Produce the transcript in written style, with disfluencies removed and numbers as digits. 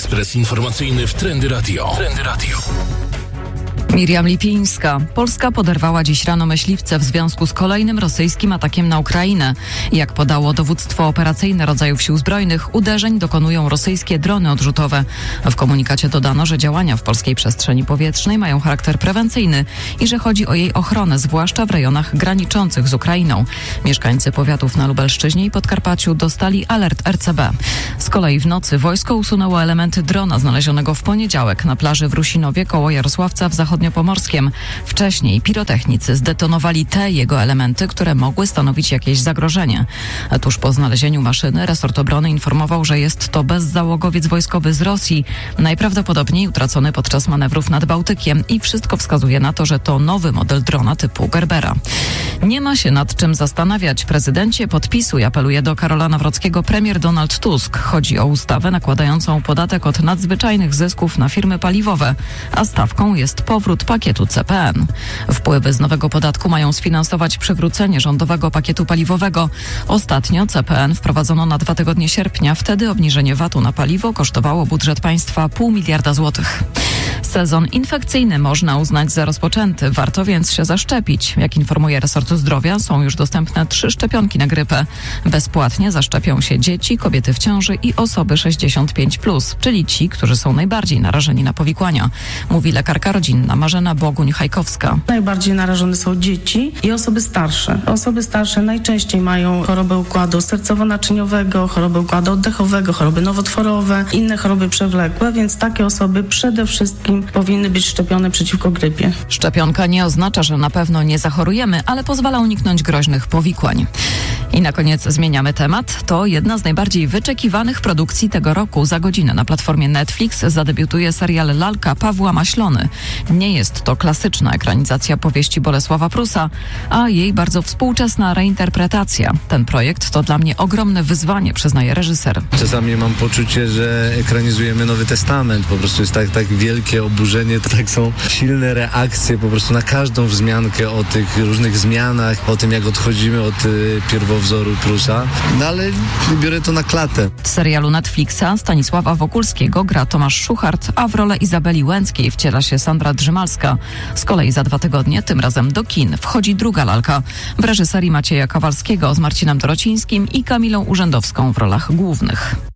Ekspres informacyjny w Trendy Radio. Miriam Lipińska. Polska poderwała dziś rano myśliwce w związku z kolejnym rosyjskim atakiem na Ukrainę. Jak podało dowództwo operacyjne rodzajów sił zbrojnych, uderzeń dokonują rosyjskie drony odrzutowe. W komunikacie dodano, że działania w polskiej przestrzeni powietrznej mają charakter prewencyjny i że chodzi o jej ochronę, zwłaszcza w rejonach graniczących z Ukrainą. Mieszkańcy powiatów na Lubelszczyźnie i Podkarpaciu dostali alert RCB. Z kolei w nocy wojsko usunęło elementy drona znalezionego w poniedziałek na plaży w Rusinowie koło Jarosławca w zachodniopomorskiem. Wcześniej pirotechnicy zdetonowali te jego elementy, które mogły stanowić jakieś zagrożenie. A tuż po znalezieniu maszyny resort obrony informował, że jest to bezzałogowiec wojskowy z Rosji, najprawdopodobniej utracony podczas manewrów nad Bałtykiem i wszystko wskazuje na to, że to nowy model drona typu Gerbera. Nie ma się nad czym zastanawiać. Prezydencie, podpisuj, apeluje do Karola Nawrockiego premier Donald Tusk. Chodzi o ustawę nakładającą podatek od nadzwyczajnych zysków na firmy paliwowe, a stawką jest powrót pakietu CPN. Wpływy z nowego podatku mają sfinansować przywrócenie rządowego pakietu paliwowego. Ostatnio CPN wprowadzono na 2 tygodnie sierpnia. Wtedy obniżenie VAT-u na paliwo kosztowało budżet państwa 0,5 miliarda złotych. Sezon infekcyjny można uznać za rozpoczęty. Warto więc się zaszczepić. Jak informuje resort zdrowia, są już dostępne 3 szczepionki na grypę. Bezpłatnie zaszczepią się dzieci, kobiety w ciąży i osoby 65+, czyli ci, którzy są najbardziej narażeni na powikłania, mówi lekarka rodzinna Marzena Boguń-Hajkowska. Najbardziej narażone są dzieci i osoby starsze. Osoby starsze najczęściej mają chorobę układu sercowo-naczyniowego, chorobę układu oddechowego, choroby nowotworowe, inne choroby przewlekłe, więc takie osoby przede wszystkim powinny być szczepione przeciwko grypie. Szczepionka nie oznacza, że na pewno nie zachorujemy, ale pozwala uniknąć groźnych powikłań. I na koniec zmieniamy temat. To jedna z najbardziej wyczekiwanych produkcji tego roku. Za godzinę na platformie Netflix zadebiutuje serial Lalka Pawła Maślony. Nie jest to klasyczna ekranizacja powieści Bolesława Prusa, a jej bardzo współczesna reinterpretacja. Ten projekt to dla mnie ogromne wyzwanie, przyznaje reżyser. Czasami mam poczucie, że ekranizujemy Nowy Testament. Po prostu jest tak wielkie oburzenie, tak są silne reakcje po prostu na każdą wzmiankę o tych różnych zmianach, o tym, jak odchodzimy od pierwowzoru Prusa. No ale biorę to na klatę. W serialu Netflixa Stanisława Wokulskiego gra Tomasz Szuchart, a w rolę Izabeli Łęckiej wciela się Sandra Drzymalska. Z kolei za 2 tygodnie, tym razem do kin, wchodzi druga lalka w reżyserii Macieja Kowalskiego z Marcinem Dorocińskim i Kamilą Urzędowską w rolach głównych.